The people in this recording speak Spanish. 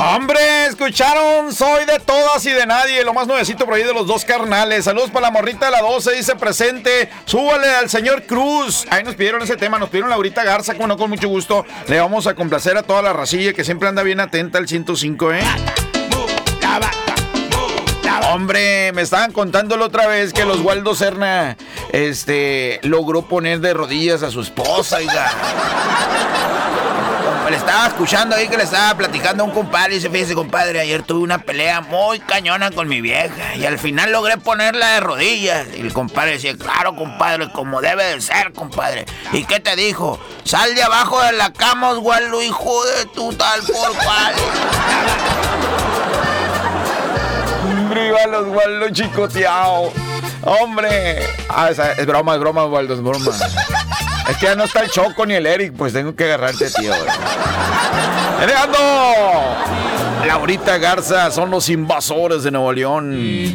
Hombre, escucharon, soy de todas y de nadie, lo más nuevecito por ahí de los dos carnales. Saludos para la morrita de la 12, dice presente. Súbale al señor Cruz. Ahí nos pidieron ese tema, nos pidieron Laurita Garza, como no, con mucho gusto. Le vamos a complacer a toda la racilla que siempre anda bien atenta al 105, ¿eh? Hombre, me estaban contando la otra vez que los Waldo Serna, logró poner de rodillas a su esposa, oiga. Le estaba escuchando ahí que le estaba platicando a un compadre y dice, fíjese, compadre, ayer tuve una pelea muy cañona con mi vieja y al final logré ponerla de rodillas. Y el compadre decía, claro, compadre, como debe de ser, compadre. ¿Y qué te dijo? Sal de abajo de la cama, Oswaldo, hijo de tu tal por cual. Arriba los Oswaldo chicoteado. Hombre. Es broma, Oswaldo, es broma. Es que ya no está el Choco ni el Eric, pues tengo que agarrarte, tío. ¡Llegando! Laurita Garza, son los invasores de Nuevo León.